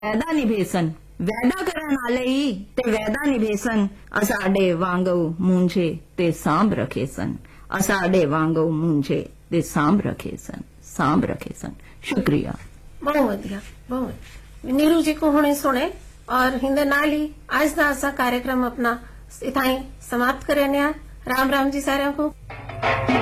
वैदा निभेसन वैदा करण आले ही ते वैदा निभेसन असाडे वांगऊ मूंझे ते सांभ रखेसन असाडे वांगऊ मूंझे ते सांभ रखेसन। शुक्रिया। बहुत वधिया बहुत नीरू जी को हुणे सुने और हिंदे नाल ही आज का असा कार्यक्रम अपना इथाई समाप्त करे। राम राम जी सारे को।